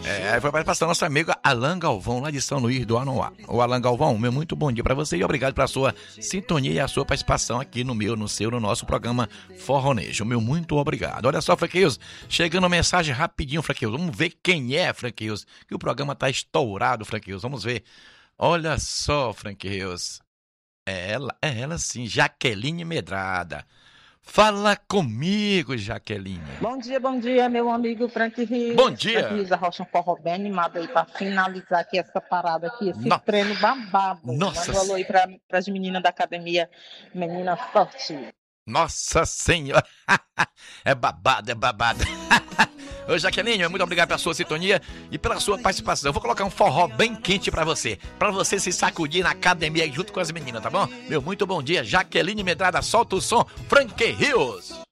Foi a participação do nosso amigo Alan Galvão, lá de São Luís do Anoá. O Alan Galvão, meu muito bom dia pra você e obrigado pela sua sintonia e a sua participação aqui no nosso programa Forronejo. Meu muito obrigado. Olha só, Franqueus, chegando mensagem rapidinho, Franqueus. Vamos ver quem é, Franqueus, que o programa tá estourado, Franqueus. Vamos ver. Olha só, Franqueus. É ela sim, Jaqueline Medrada. Fala comigo, Jaqueline. Bom dia, meu amigo Frank Rios. Bom dia. Frank Rios, Arrocha um forró bem animado aí pra finalizar aqui essa parada aqui, esse treino babado. Nossa. Manda um alô aí pras meninas da academia, menina forte. Nossa Senhora. É babado. Ô, Jaqueline, muito obrigado pela sua sintonia e pela sua participação. Eu vou colocar um forró bem quente pra você se sacudir na academia junto com as meninas, tá bom? Meu muito bom dia, Jaqueline Medrada, solta o som, Frank Rios.